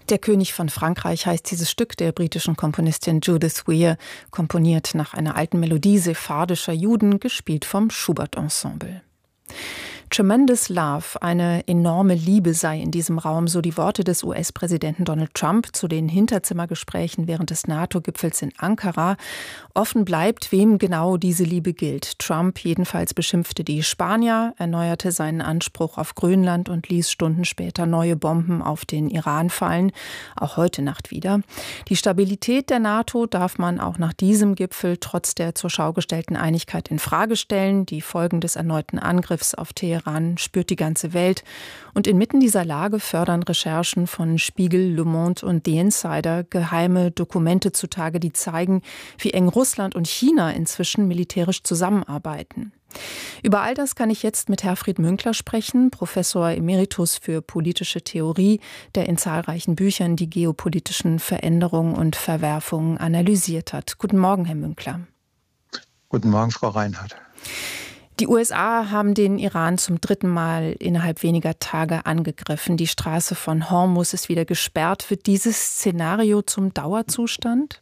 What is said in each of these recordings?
Der König von Frankreich heißt dieses Stück der britischen Komponistin Judith Weir, komponiert nach einer alten Melodie sephardischer Juden, gespielt vom Schubert-Ensemble. Tremendous Love, eine enorme Liebe sei in diesem Raum, so die Worte des US-Präsidenten Donald Trump zu den Hinterzimmergesprächen während des NATO-Gipfels in Ankara. Offen bleibt, wem genau diese Liebe gilt. Trump jedenfalls beschimpfte die Spanier, erneuerte seinen Anspruch auf Grönland und ließ Stunden später neue Bomben auf den Iran fallen, auch heute Nacht wieder. Die Stabilität der NATO darf man auch nach diesem Gipfel trotz der zur Schau gestellten Einigkeit in Frage stellen. Die Folgen des erneuten Angriffs auf Teheran spürt die ganze Welt. Und inmitten dieser Lage fördern Recherchen von Spiegel, Le Monde und The Insider geheime Dokumente zutage, die zeigen, wie eng Russland und China inzwischen militärisch zusammenarbeiten. Über all das kann ich jetzt mit Herfried Münkler sprechen, Professor Emeritus für politische Theorie, der in zahlreichen Büchern die geopolitischen Veränderungen und Verwerfungen analysiert hat. Guten Morgen, Herr Münkler. Guten Morgen, Frau Reinhardt. Die USA haben den Iran zum 3. Mal innerhalb weniger Tage angegriffen. Die Straße von Hormuz ist wieder gesperrt. Wird dieses Szenario zum Dauerzustand?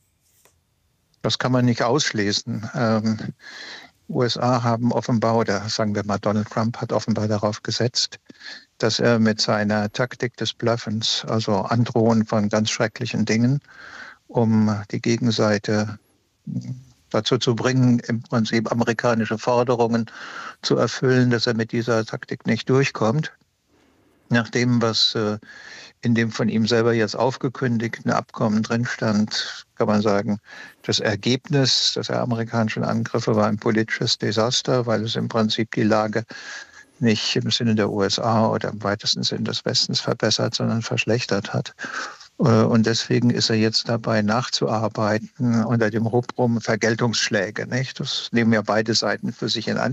Das kann man nicht ausschließen. USA haben offenbar, oder sagen wir mal, Donald Trump hat offenbar darauf gesetzt, dass er mit seiner Taktik des Bluffens, also Androhen von ganz schrecklichen Dingen, um die Gegenseite dazu zu bringen, im Prinzip amerikanische Forderungen zu erfüllen, dass er mit dieser Taktik nicht durchkommt. Nach dem, was in dem von ihm selber jetzt aufgekündigten Abkommen drin stand, kann man sagen, das Ergebnis der amerikanischen Angriffe war ein politisches Desaster, weil es im Prinzip die Lage nicht im Sinne der USA oder im weitesten Sinne des Westens verbessert, sondern verschlechtert hat. Und deswegen ist er jetzt dabei, nachzuarbeiten unter dem Rubrum Vergeltungsschläge. Nicht? Das nehmen ja beide Seiten für sich in Anspruch.